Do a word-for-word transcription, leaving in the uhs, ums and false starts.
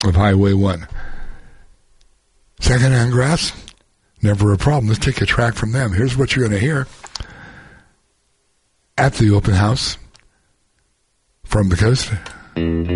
of Highway one. Secondhand Grass, never a problem. Let's take a track from them. Here's what you're going to hear at the open house from the coast.